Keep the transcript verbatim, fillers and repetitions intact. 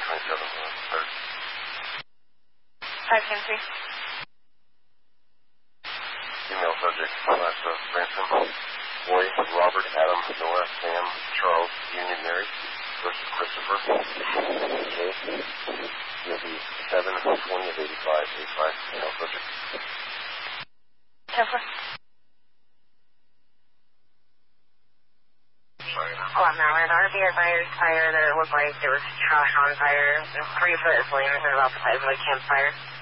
twenty-seven, third. five ten three. Female subject, last of Branson. Boy, Robert, Adam, Noah, Sam, Charles, Union, Mary, versus Christopher. Okay. You'll be seven twenty of eighty-five, eighty-five, female subject. ten four. eleven hour, the R V advised fire that it looked like there was trash on fire. Three foot flames and about the size of a campfire.